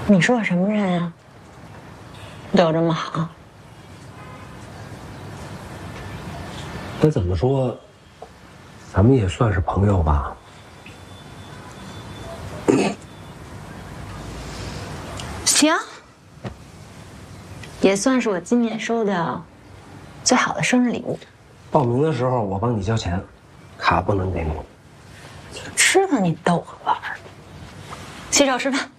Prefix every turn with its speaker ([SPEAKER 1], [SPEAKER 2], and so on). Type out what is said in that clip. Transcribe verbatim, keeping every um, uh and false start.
[SPEAKER 1] 你是我什么人呀？对我这么好？
[SPEAKER 2] 那怎么说，咱们也算是朋友吧？
[SPEAKER 1] 行，也算是我今年收的最好的生日礼物。
[SPEAKER 2] 报名的时候我帮你交钱，卡不能给你。
[SPEAKER 1] 知道你逗我玩儿，洗手吃饭。